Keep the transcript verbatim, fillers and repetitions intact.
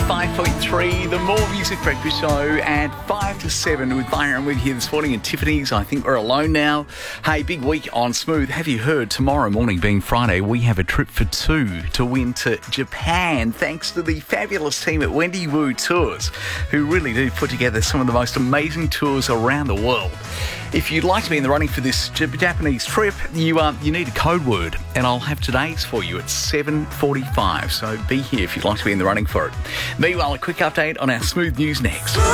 ninety-five point three, the More Music Breakfast Show at five to seven with Byron with you this morning and Tiffany's. I think we're alone now. Hey, big week on Smooth. Have you heard tomorrow morning being Friday, we have a trip for two to win to Japan thanks to the fabulous team at Wendy Wu Tours, who really do put together some of the most amazing tours around the world. If you'd like to be in the running for this Japanese trip, you uh, you need a code word, and I'll have today's for you at seven forty-five. So be here if you'd like to be in the running for it. Meanwhile, a quick update on our Smooth News next.